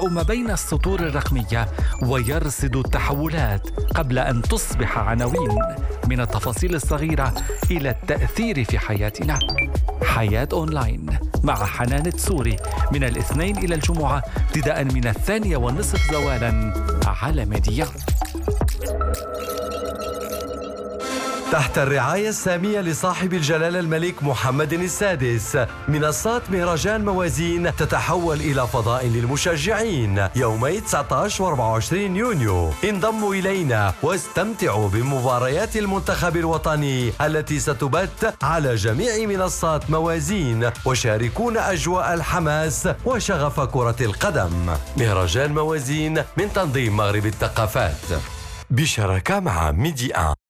ما بين السطور الرقمية ويرصد التحولات قبل أن تصبح عناوين، من التفاصيل الصغيرة إلى التأثير في حياتنا. حياة أونلاين مع حنان التسوري من الاثنين إلى الجمعة ابتداء من 2:30 زوالا على ميديا. تحت الرعاية السامية لصاحب الجلالة الملك محمد السادس، منصات مهرجان موازين تتحول إلى فضاء للمشجعين يومي 19 و24 يونيو. انضموا إلينا واستمتعوا بمباريات المنتخب الوطني التي ستبث على جميع منصات موازين، وشاركونا أجواء الحماس وشغف كرة القدم. مهرجان موازين من تنظيم مغرب الثقافات بشراكة مع ميديا.